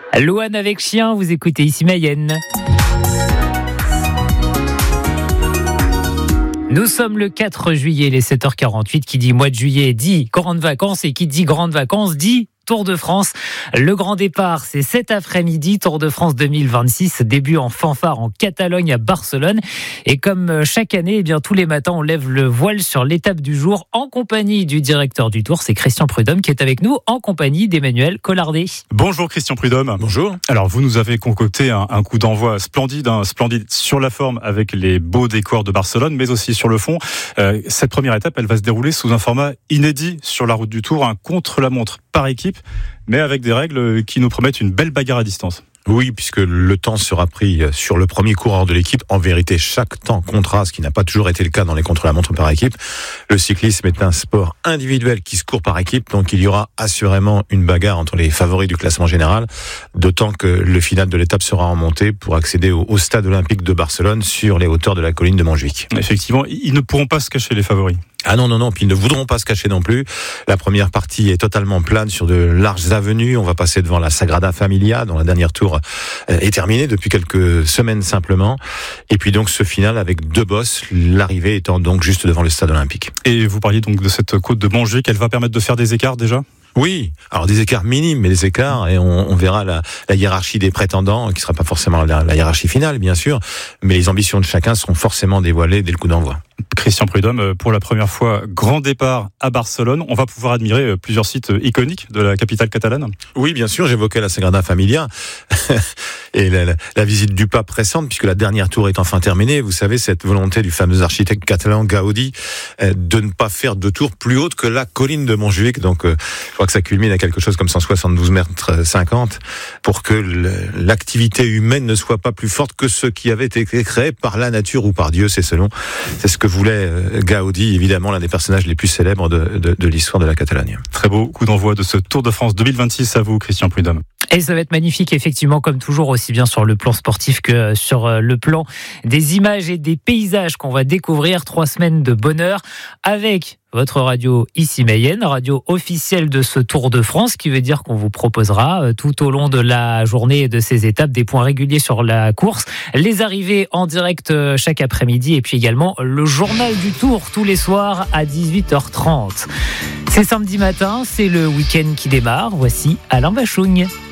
Louane avec chien, vous écoutez ici Mayenne. Nous sommes le 4 juillet, les 7h48, qui dit mois de juillet dit grandes vacances et qui dit grandes vacances dit Tour de France. Le grand départ, c'est cet après-midi, Tour de France 2026, début en fanfare en Catalogne à Barcelone. Et comme chaque année, eh bien, tous les matins, on lève le voile sur l'étape du jour en compagnie du directeur du Tour, c'est Christian Prudhomme qui est avec nous en compagnie d'Emmanuel Collardet. Bonjour Christian Prudhomme. Bonjour. Alors vous nous avez concocté un coup d'envoi splendide sur la forme avec les beaux décors de Barcelone, mais aussi sur le fond. Cette première étape, elle va se dérouler sous un format inédit sur la route du Tour, un contre-la-montre par équipe, mais avec des règles qui nous promettent une belle bagarre à distance. Oui, puisque le temps sera pris sur le premier coureur de l'équipe. En vérité, chaque temps comptera, ce qui n'a pas toujours été le cas dans les contre-la-montre par équipe. Le cyclisme est un sport individuel qui se court par équipe, donc il y aura assurément une bagarre entre les favoris du classement général, d'autant que le final de l'étape sera en montée pour accéder au stade olympique de Barcelone sur les hauteurs de la colline de Montjuïc. Effectivement, ils ne pourront pas se cacher, les favoris. Ah non, puis ils ne voudront pas se cacher non plus. La première partie est totalement plane sur de larges avenues. On va passer devant la Sagrada Familia, dont la dernière tour est terminée depuis quelques semaines simplement. Et puis donc ce final avec deux bosses, l'arrivée étant donc juste devant le stade olympique. Et vous parliez donc de cette côte de Montjuïc, elle va permettre de faire des écarts déjà ? Oui, alors des écarts minimes, mais des écarts, et on verra la hiérarchie des prétendants, qui sera pas forcément la hiérarchie finale, bien sûr, mais les ambitions de chacun seront forcément dévoilées dès le coup d'envoi. Christian Prudhomme, pour la première fois, grand départ à Barcelone. On va pouvoir admirer plusieurs sites iconiques de la capitale catalane. Oui, bien sûr, j'évoquais la Sagrada Familia et la visite du pape récente, puisque la dernière tour est enfin terminée. Vous savez, cette volonté du fameux architecte catalan Gaudi de ne pas faire de tour plus haute que la colline de Montjuïc. Donc, je crois que ça culmine à quelque chose comme 172 mètres 50 pour que l'activité humaine ne soit pas plus forte que ce qui avait été créé par la nature ou par Dieu, c'est ce que voulait Gaudi, évidemment l'un des personnages les plus célèbres de l'histoire de la Catalogne. Très beau coup d'envoi de ce Tour de France 2026 à vous, Christian Prudhomme. Et ça va être magnifique, effectivement, comme toujours, aussi bien sur le plan sportif que sur le plan des images et des paysages qu'on va découvrir. 3 semaines de bonheur avec votre radio ici Mayenne, radio officielle de ce Tour de France, qui veut dire qu'on vous proposera tout au long de la journée et de ces étapes des points réguliers sur la course, les arrivées en direct chaque après-midi et puis également le journal du Tour tous les soirs à 18h30. C'est samedi matin, c'est le week-end qui démarre. Voici Alain Bachung.